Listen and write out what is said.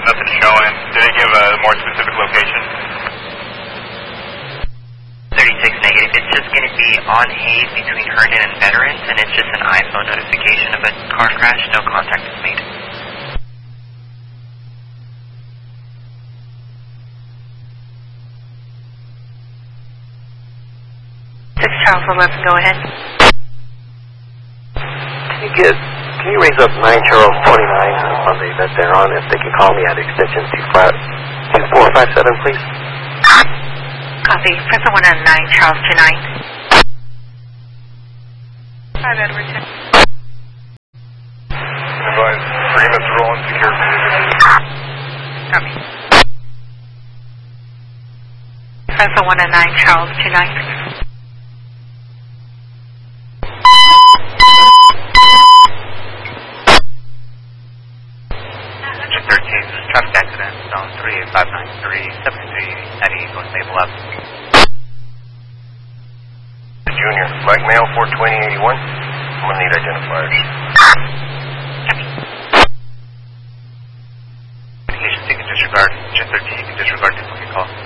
nothing showing. Did they give a more specific location? 36 negative. It's just going to be on Hayes between Herndon and Veterans, and it's just an iPhone notification of a car crash. No contact is made. 6 Charles 11, go ahead. Can you raise up 9 Charles 29 on the event they're on, if they can call me at extension 2457, please? Copy. Press the 1 on 9 Charles 29. 5 Edwardton. Advise, agreements rolling, secure. Copy. Press the 1 on 9 Charles 29. Traffic accident, zone 38593, 73 going stable up. Junior, Mike Mail 42081. I'm gonna need identifiers. Indications you can disregard, Jet 13 you can disregard duplicate call.